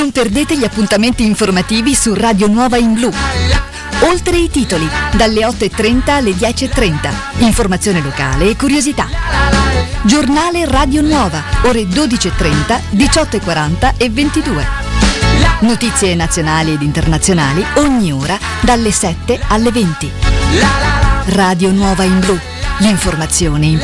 Non perdete gli appuntamenti informativi su Radio Nuova in Blu. Oltre i titoli, dalle 8:30 alle 10:30. Informazione locale e curiosità. Giornale Radio Nuova, ore 12:30, 18:40 e 22. Notizie nazionali ed internazionali ogni ora dalle 7 alle 20. Radio Nuova in Blu, l'informazione in